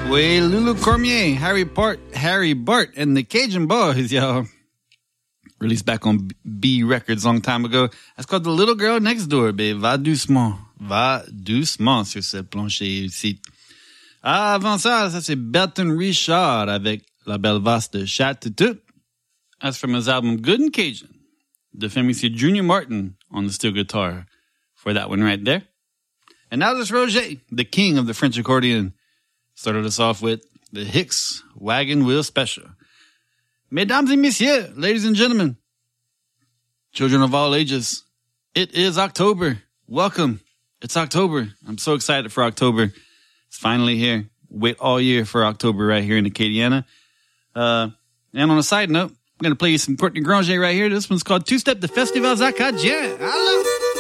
Way Lulu Cormier, Harry Bart, and the Cajun Boys, y'all. Released back on B Records a long time ago. That's called The Little Girl Next Door, babe. Va doucement sur cette plancher ici. Avant ça, c'est Berton Richard avec La Belle Vaste de Chat-Tout. That's from his album Good and Cajun. The famous Junior Martin on the steel guitar for that one right there. And now there's Roger, the king of the French accordion. Started us off with the Hicks Wagon Wheel Special. Mesdames et messieurs, ladies and gentlemen, children of all ages, it is October. Welcome. It's October. I'm so excited for October. It's finally here. Wait all year for October right here in Acadiana. And on a side note, I'm going to play you some Courtney Granger right here. This one's called Two Step de Festivals Acadiens. I love it.